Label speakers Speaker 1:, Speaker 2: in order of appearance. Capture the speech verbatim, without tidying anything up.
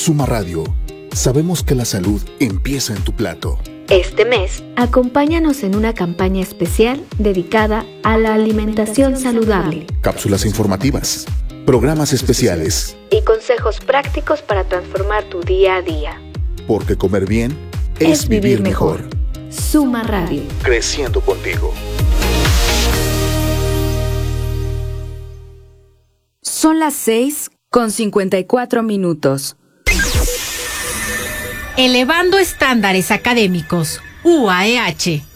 Speaker 1: Suma Radio, sabemos que la salud empieza en tu plato.
Speaker 2: Este mes, acompáñanos en una campaña especial dedicada a la alimentación saludable.
Speaker 1: Cápsulas informativas, programas especiales
Speaker 2: y consejos prácticos para transformar tu día a día.
Speaker 1: Porque comer bien es,
Speaker 2: es
Speaker 1: vivir,
Speaker 2: vivir
Speaker 1: mejor.
Speaker 2: mejor. Suma Radio.
Speaker 1: Creciendo contigo.
Speaker 3: Son las seis con cincuenta y cuatro minutos.
Speaker 4: Elevando estándares académicos, U A E H.